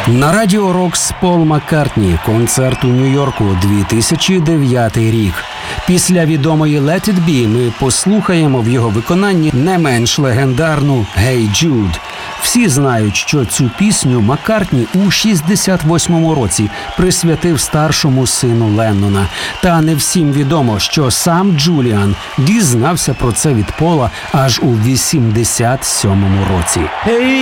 На радіо Рокс Пол Маккартні. Концерт у Нью-Йорку, 2009 рік. Після відомої «Let It Be» ми послухаємо в його виконанні не менш легендарну «Hey Jude». Всі знають, що цю пісню Маккартні у 68-му році присвятив старшому сину Леннона. Та не всім відомо, що сам Джуліан дізнався про це від Пола аж у 87-му році.